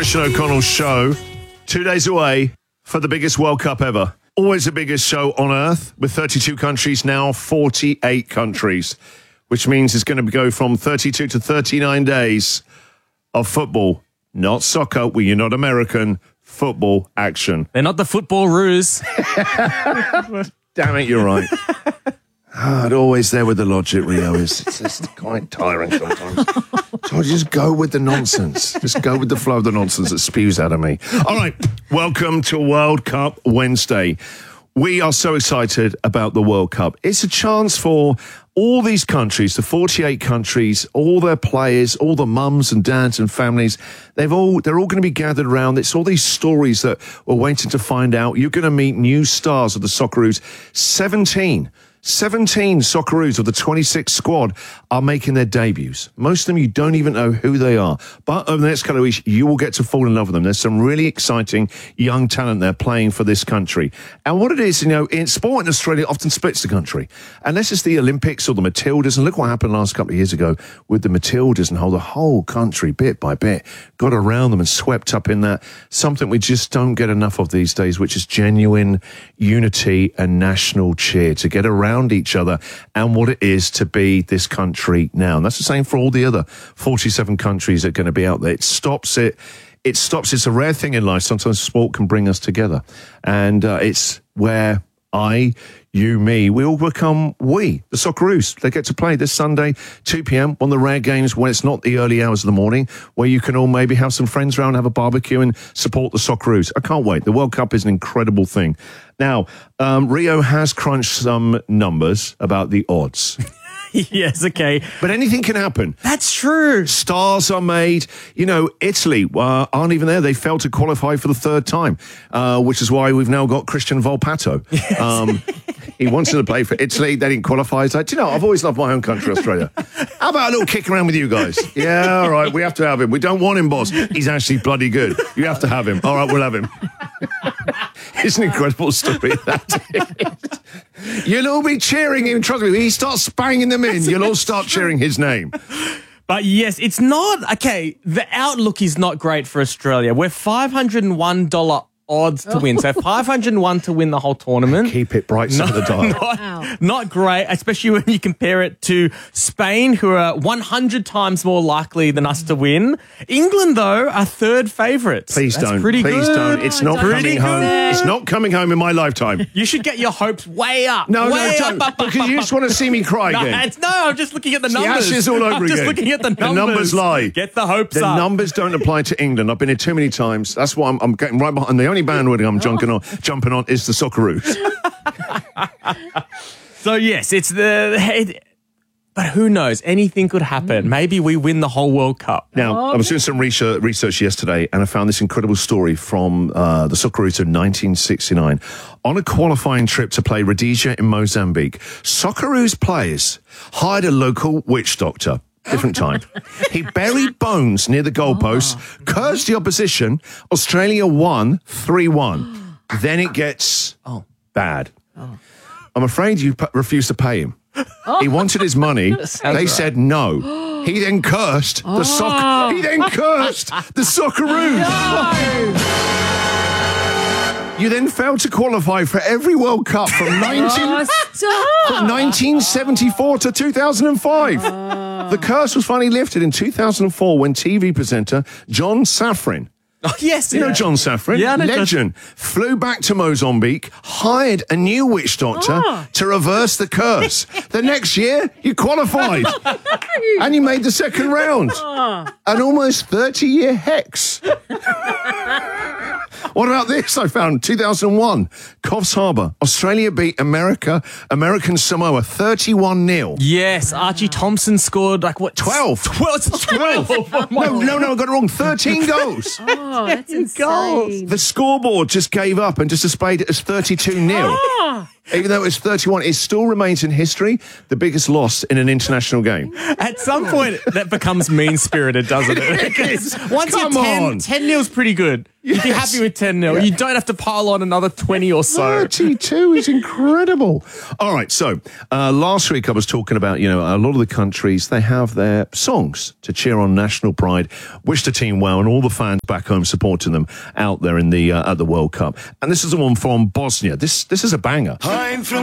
Sean O'Connell show. 2 days away for the biggest World Cup ever. Always the biggest show on earth with 32 countries, now 48 countries, which means it's going to go from 32 to 39 days of football, not soccer. You're not American. Football action. They're not the football ruse. Damn it, you're right. It's always there with the logic, Rio. It's just quite tiring sometimes. So I just go with the nonsense. Just go with the flow of the nonsense that spews out of me. All right, welcome to World Cup Wednesday. We are so excited about the World Cup. It's a chance for all these countries, the 48 countries, all their players, all the mums and dads and families, they're all going to be gathered around. It's all these stories that we're waiting to find out. You're going to meet new stars of the Socceroos. 17 Socceroos of the 26 squad are making their debuts. Most of them you don't even know who they are. But over the next couple of weeks, you will get to fall in love with them. There's some really exciting young talent there playing for this country. And what it is, in sport in Australia often splits the country. Unless it's the Olympics or the Matildas. And look what happened last couple of years ago with the Matildas and how the whole country, bit by bit, got around them and swept up in that. Something we just don't get enough of these days, which is genuine unity and national cheer to get around each other and what it is to be this country now. And that's the same for all the other 47 countries that are going to be out there. It stops. It's a rare thing in life. Sometimes sport can bring us together. And it's where you, me, we all become we, the Socceroos. They get to play this Sunday, 2 p.m, one of the rare games when it's not the early hours of the morning, where you can all maybe have some friends around, have a barbecue and support the Socceroos. I can't wait. The World Cup is an incredible thing. Now, Rio has crunched some numbers about the odds. Yes, okay. But anything can happen. That's true. Stars are made. Italy aren't even there. They failed to qualify for the third time, which is why we've now got Christian Volpato. Yes. He wanted to play for Italy. They didn't qualify. He's like, I've always loved my home country, Australia. How about a little kick around with you guys? Yeah, all right, we have to have him. We don't want him, boss. He's actually bloody good. You have to have him. All right, we'll have him. It's an incredible story. You'll all be cheering him. Trust me, he starts banging them in. You'll all start cheering his name. But yes, it's not, okay, the outlook is not great for Australia. We're $501 odds to win. So 501 to win the whole tournament. Keep it bright side of the dial. Not great, especially when you compare it to Spain, who are 100 times more likely than us to win. England, though, are third favourites. Please That's don't. Pretty Please good. don't. It's not coming home. It's not coming home in my lifetime. You should get your hopes way up. No, don't. Because you just want to see me cry again. No, I'm just looking at the numbers. The Ashes all over I'm again. just looking at the numbers. The numbers lie. Get the hopes up. The numbers don't apply to England. I've been here too many times. That's why I'm getting right behind. The only bandwagon I'm jumping on is the Socceroos. So yes, but who knows? Anything could happen. Maybe we win the whole World Cup. Now, I was doing some research yesterday, and I found this incredible story from the Socceroos of 1969. On a qualifying trip to play Rhodesia in Mozambique, Socceroos players hired a local witch doctor. Different time. He buried bones near the goalposts, cursed the opposition. Australia won 3-1. Then it gets bad. I'm afraid you refused to pay him. He wanted his money. They said no. He then cursed the Socceroos. You then failed to qualify for every World Cup from 1974 to 2005. The curse was finally lifted in 2004 when TV presenter John Safran, oh, yes, you know John Safran, legend, flew back to Mozambique, hired a new witch doctor to reverse the curse. The next year, you qualified. And you made the second round. An almost 30-year hex. What about this? I found 2001, Coffs Harbour. Australia beat American Samoa 31-0. Yes, Archie Thompson scored 12. 12. No, I got it wrong. 13 goals. Oh, that's insane. The scoreboard just gave up and just displayed it as 32-0. Even though it's 31, it still remains in history the biggest loss in an international game. At some point, that becomes mean-spirited, doesn't it? Once Come you're on. 10-0's pretty good. You'd be happy with 10-0. Yeah. You don't have to pile on another 20 or so. 32 is incredible. All right, so last week I was talking about, a lot of the countries, they have their songs to cheer on national pride, wish the team well, and all the fans back home supporting them out there in the at the World Cup. And this is the one from Bosnia. This is a banger.